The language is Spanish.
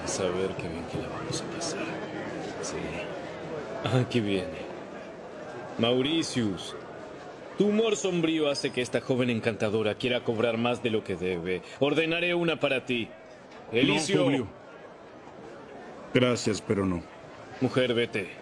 Saber qué bien que la vamos a pasar. Sí. Aquí viene. Mauricius. Tu humor sombrío hace que esta joven encantadora quiera cobrar más de lo que debe. Ordenaré una para ti. No, Elicio. Publio. Gracias, pero no. Mujer, vete.